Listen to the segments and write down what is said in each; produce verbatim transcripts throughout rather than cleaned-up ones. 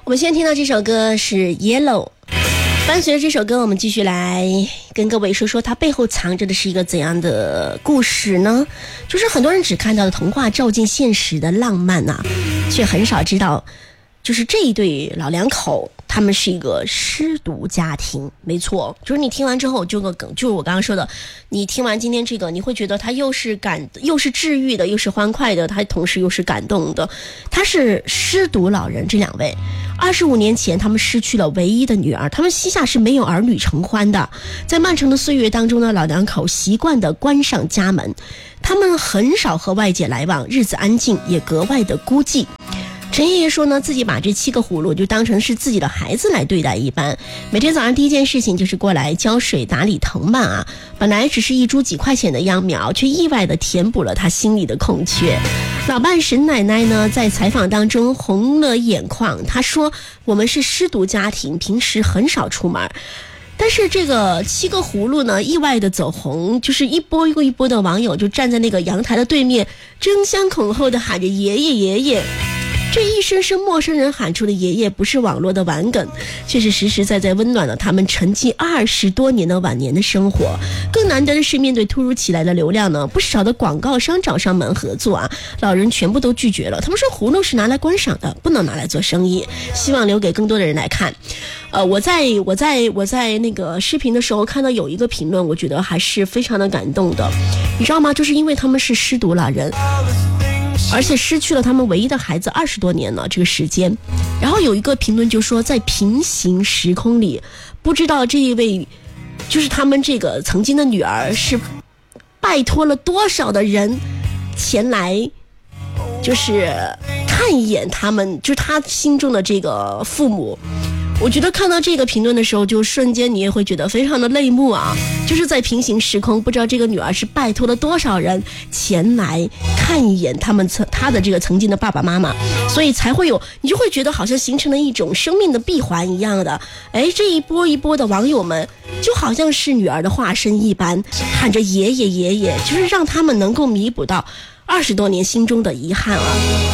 我们先听到这首歌是 Yellow， 伴随着这首歌，我们继续来跟各位说说它背后藏着的是一个怎样的故事呢？就是很多人只看到了童话照进现实的浪漫啊，却很少知道就是这一对老两口他们是一个失独家庭。没错，就是你听完之后就个梗，就是我刚刚说的，你听完今天这个，你会觉得它又是感又是治愈的，又是欢快的，它同时又是感动的。他是失独老人，这两位二十五年前他们失去了唯一的女儿，他们膝下是没有儿女承欢的。在漫长的岁月当中呢，老两口习惯的关上家门，他们很少和外界来往，日子安静，也格外的孤寂。陈爷爷说呢，自己把这七个葫芦就当成是自己的孩子来对待一般，每天早上第一件事情就是过来浇水打理藤蔓啊。本来只是一株几块钱的秧苗，却意外的填补了他心里的空缺。老伴沈奶奶呢，在采访当中红了眼眶，她说我们是失独家庭，平时很少出门，但是这个七个葫芦呢意外的走红，就是一波又一波的网友就站在那个阳台的对面，争相恐后的喊着爷爷爷爷。这一声声陌生人喊出的爷爷不是网络的玩梗，却是实实在在温暖了他们沉寂二十多年的晚年的生活。更难得的是，面对突如其来的流量呢，不少的广告商找上门合作啊，老人全部都拒绝了。他们说葫芦是拿来观赏的，不能拿来做生意，希望留给更多的人来看。呃，我在我在我在那个视频的时候看到有一个评论，我觉得还是非常的感动的，你知道吗？就是因为他们是失独老人，而且失去了他们唯一的孩子二十多年了这个时间。然后有一个评论就说，在平行时空里，不知道这一位就是他们这个曾经的女儿是拜托了多少的人前来就是看一眼他们，就是他心中的这个父母。我觉得看到这个评论的时候，就瞬间你也会觉得非常的泪目啊！就是在平行时空，不知道这个女儿是拜托了多少人前来看一眼他们曾他的这个曾经的爸爸妈妈，所以才会有，你就会觉得好像形成了一种生命的闭环一样的。哎，这一波一波的网友们，就好像是女儿的化身一般，喊着爷爷爷爷，就是让他们能够弥补到二十多年心中的遗憾啊！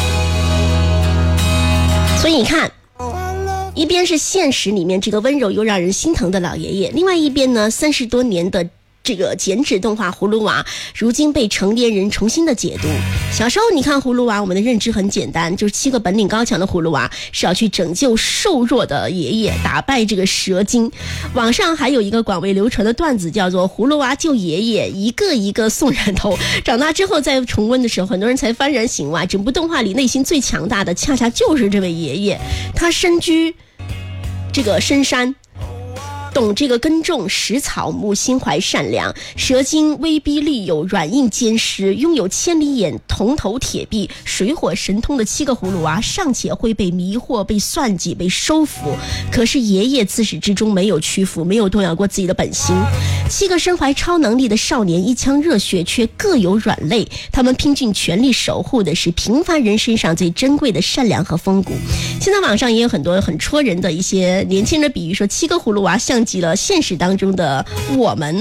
所以你看。一边是现实里面这个温柔又让人心疼的老爷爷，另外一边呢，三十多年的这个剪纸动画葫芦娃，如今被成年人重新的解读。小时候你看葫芦娃，我们的认知很简单，就是七个本领高强的葫芦娃是要去拯救瘦弱的爷爷，打败这个蛇精。网上还有一个广为流传的段子，叫做葫芦娃救爷爷，一个一个送人头。长大之后再重温的时候，很多人才幡然醒悟，整部动画里内心最强大的恰恰就是这位爷爷。他身居这个深山，懂这个耕种食草木，心怀善良。蛇精威逼利诱，软硬兼施，拥有千里眼、铜头铁臂、水火神通的七个葫芦娃尚且会被迷惑、被算计、被收服，可是爷爷自始至终没有屈服，没有动摇过自己的本心。七个身怀超能力的少年，一腔热血却各有软肋，他们拼尽全力守护的是平凡人身上最珍贵的善良和风骨。现在网上也有很多很戳人的一些年轻人比喻说，七个葫芦娃像极了现实当中的我们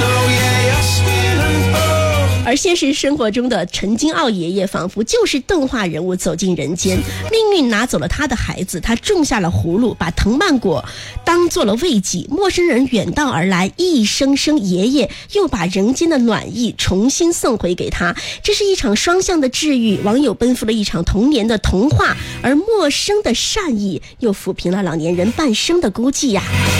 而现实生活中的陈金傲爷爷仿佛就是动画人物走进人间，命运拿走了他的孩子，他种下了葫芦，把藤蔓果当做了慰藉，陌生人远道而来，一声声爷爷又把人间的暖意重新送回给他。这是一场双向的治愈，网友奔赴了一场童年的童话，而陌生的善意又抚平了老年人半生的孤寂呀。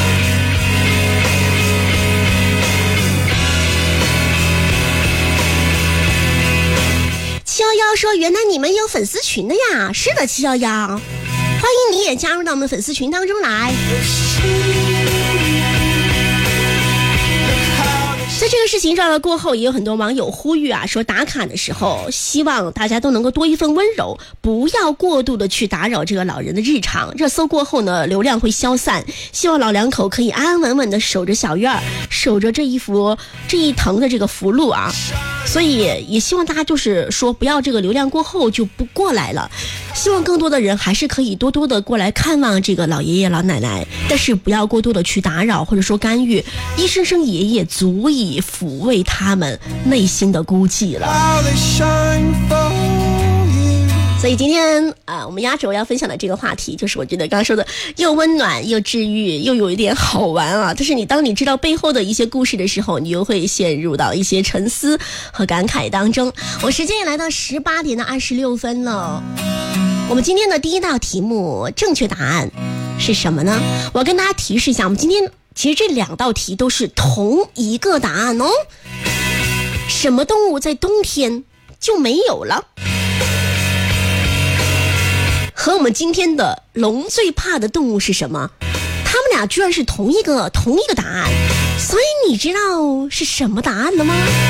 七幺幺说，原来你们有粉丝群的呀？是的，七幺幺，欢迎你也加入到我们的粉丝群当中来。在这个事情上了过后，也有很多网友呼吁啊，说打卡的时候希望大家都能够多一份温柔，不要过度的去打扰这个老人的日常。热搜过后呢，流量会消散，希望老两口可以安安稳稳的守着小院儿，守着这一幅这一藤的这个福禄啊。所以也希望大家就是说，不要这个流量过后就不过来了，希望更多的人还是可以多多的过来看望这个老爷爷老奶奶，但是不要过多的去打扰或者说干预，一声声爷爷足以抚慰他们内心的孤寂了。 所以今天啊、呃，我们压轴要分享的这个话题，就是我觉得刚刚说的又温暖又治愈，又有一点好玩啊。就是你当你知道背后的一些故事的时候，你又会陷入到一些沉思和感慨当中。我时间也来到十八点的二十六分了。我们今天的第一道题目，正确答案是什么呢？我要跟大家提示一下，我们今天其实这两道题都是同一个答案哦。什么动物在冬天就没有了？和我们今天的龙最怕的动物是什么？他们俩居然是同一个同一个答案，所以你知道是什么答案了吗？